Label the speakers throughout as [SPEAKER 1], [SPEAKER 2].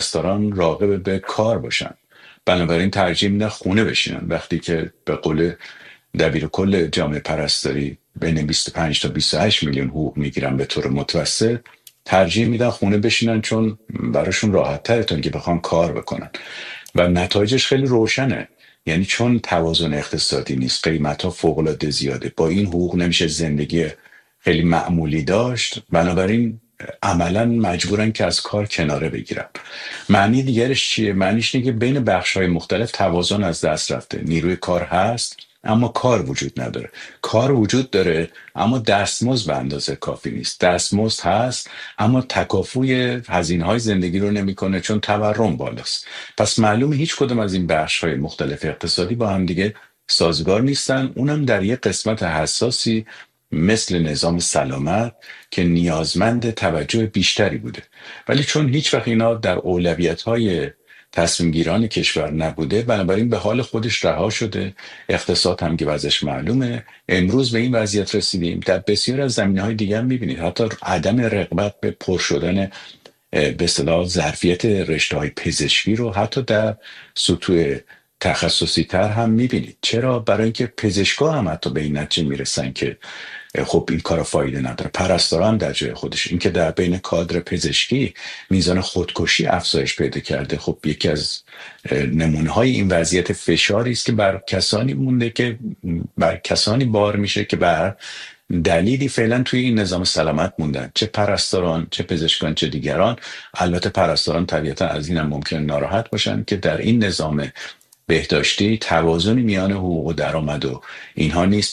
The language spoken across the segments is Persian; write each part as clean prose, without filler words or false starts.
[SPEAKER 1] پرستاران راغب به کار باشن، بنابراین ترجیح میدن خونه بشینن. وقتی که به قول دبیر کل جامعه پرستاری بین 25 تا 28 میلیون حقوق میگیرن به طور متوسط، ترجیح میدن خونه بشینن چون براشون راحت تره تا اینکه بخوان کار بکنن و نتایجش خیلی روشنه. یعنی چون توازن اقتصادی نیست، قیمت ها فوق العاده زیاده، با این حقوق نمیشه زندگی خیلی معمولی داشت، بنابراین عملا مجبورن که از کار کناره بگیرن. معنی دیگرش چیه؟ معنیش اینه که بین بخش‌های مختلف توازن از دست رفته. نیروی کار هست اما کار وجود نداره، کار وجود داره اما دستمزد به اندازه کافی نیست، دستمزد هست اما تکافوی هزینه‌های زندگی رو نمیکنه چون تورم بالاست. پس معلومه هیچ کدوم از این بخش‌های مختلف اقتصادی با هم دیگه سازگار نیستن، اونم در یک قسمت حساسی مثل نظام سلامت که نیازمند توجه بیشتری بوده. ولی چون هیچ وقت اینا در اولویت‌های تصمیم گیران کشور نبوده، بنابراین به حال خودش رها شده. اقتصاد هم که وضعش معلومه، امروز به این وضعیت رسیدیم. در بسیار از زمینه‌های دیگه هم می‌بینید حتی عدم رغبت به پر شدن به اصطلاح ظرفیت رشته‌های پزشکی رو حتی در سطوح تخصصی تر هم می‌بینید. چرا؟ برای اینکه پزشکا هم حتی به این نتیجه میرسن که خب این کار فایده نداره. پرستاران در جای خودش، اینکه در بین کادر پزشکی میزان خودکشی افزایش پیدا کرده، خب یکی از نمونه های این وضعیت فشاری است که بر کسانی مونده که بر کسانی بار میشه که بر دلیلی فعلا توی این نظام سلامت موندن، چه پرستاران، چه پزشکان، چه دیگران. البته پرستاران طبیعتا از این هم ممکن ناراحت باشن که در این نظام بهداشتی توازنی میان حقوق و درآمد و اینها نیست.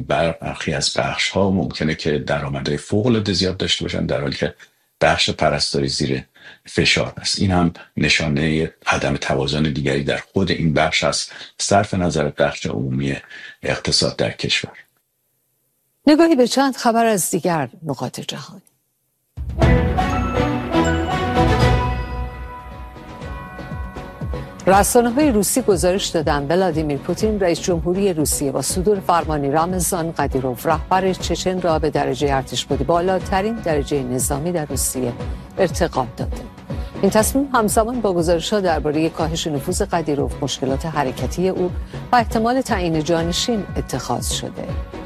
[SPEAKER 1] برخی از بخش ها ممکنه که درآمدهای فوق العاده زیاد داشته باشن در حالی که بخش پرستاری زیر فشار است. این هم نشانه عدم توازن دیگری در خود این بخش است، صرف نظر بخش عمومی اقتصاد در کشور.
[SPEAKER 2] نگاهی به چند خبر از دیگر نقاط جهان. رسانه‌های روسی گزارش دادند ولادیمیر پوتین رئیس جمهوری روسیه با صدور فرمانی رامزان قدیروف رهبر چچن را به درجه ارتشبدی بالاترین درجه نظامی در روسیه ارتقا داده. این تصمیم همزمان با گزارش‌ها درباره کاهش نفوذ قدیروف، مشکلات حرکتی او و احتمال تعیین جانشین اتخاذ شده.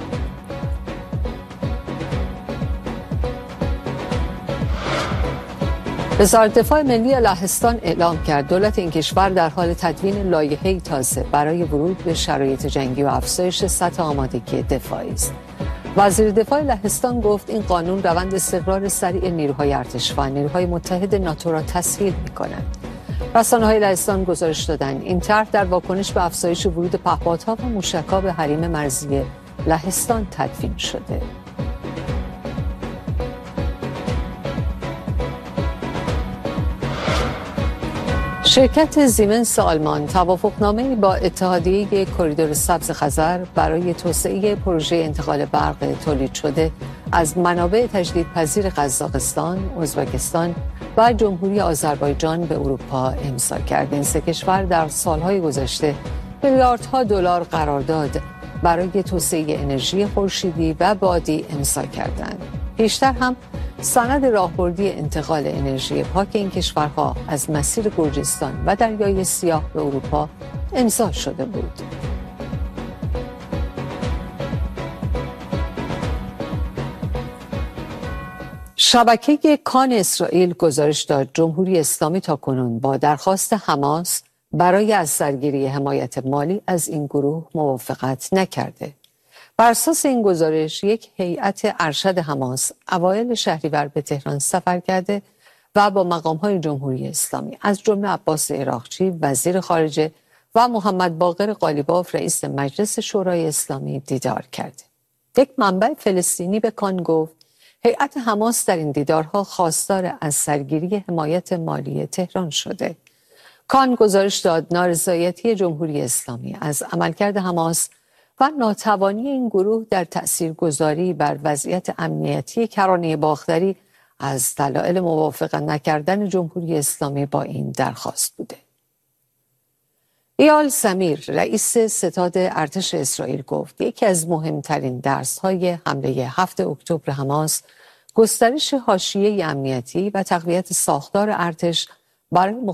[SPEAKER 2] وزارت دفاع ملی لهستان اعلام کرد دولت این کشور در حال تدوین لایحه‌ای تازه برای ورود به شرایط جنگی و افزایش سطح آمادگی دفاعی است. وزیر دفاع لهستان گفت این قانون روند استقرار سریع نیروهای ارتش و نیروهای متحد ناتو را تسهیل می‌کند. رسانه‌های لهستان گزارش دادند این طرح در واکنش به افزایش ورود پهپادها و موشک‌ها به حریم مرزی لهستان تدوین شده. شرکت زیمنس آلمان توافقنامه‌ای با اتحادیه کریدور سبز خزر برای توسعه پروژه انتقال برق تولید شده از منابع تجدیدپذیر قزاقستان، ازبکستان و جمهوری آذربایجان به اروپا امضا کرد. این سه کشور در سالهای گذشته میلیاردها دلار قرارداد برای توسعه انرژی خورشیدی و بادی امضا کردند. پیشتر هم سند راهبردی انتقال انرژی پاک این کشورها از مسیر گرجستان و دریای سیاه به اروپا امضا شده بود. شبکه کان اسرائیل گزارش داد جمهوری اسلامی تاکنون با درخواست حماس برای از سرگیری حمایت مالی از این گروه موافقت نکرده. بر اساس این گزارش یک هیئت ارشد حماس اوایل شهریور به تهران سفر کرده و با مقام‌های جمهوری اسلامی از جمله عباس عراقچی وزیر خارجه و محمد باقر قالیباف رئیس مجلس شورای اسلامی دیدار کرده. یک منبع فلسطینی به کان گفت هیئت حماس در این دیدارها خواستار از سرگیری حمایت مالی تهران شده. کان گزارش داد نارضایتی جمهوری اسلامی از عملکرد حماس و ناتوانی این گروه در تأثیرگذاری بر وضعیت امنیتی کرانه باختری از دلایل موافقت نکردن جمهوری اسلامی با این درخواست بوده. ایال سمیر رئیس ستاد ارتش اسرائیل گفت یکی از مهمترین درس‌های حمله 7 اکتبر حماس گسترش حاشیه امنیتی و تقویت ساختار ارتش برای